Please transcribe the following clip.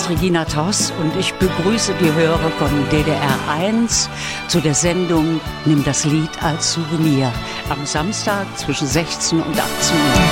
ist Regina Toss und ich begrüße die Hörer von DDR1 zu der Sendung Nimm das Lied als Souvenir am Samstag zwischen 16 und 18 Uhr.